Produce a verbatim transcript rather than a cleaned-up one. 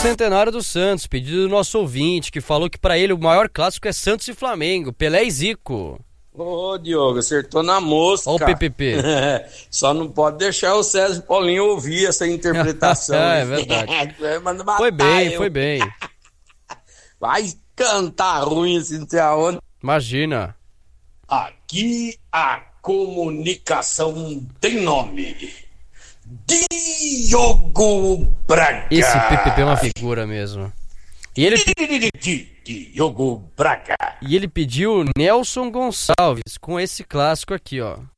centenário do Santos, pedido do nosso ouvinte, que falou que pra ele o maior clássico é Santos e Flamengo, Pelé e Zico. Ô, Diogo, acertou na mosca. Ó o P P P. Só não pode deixar o César Paulinho ouvir essa interpretação. É verdade. Foi bem, eu. foi bem. Vai cantar ruim assim, não sei aonde. Imagina. Aqui a comunicação tem nome. Diogo Braga. Esse P P P é uma figura mesmo. E ele, Diogo Braga. e ele pediu Nelson Gonçalves com esse clássico aqui, ó.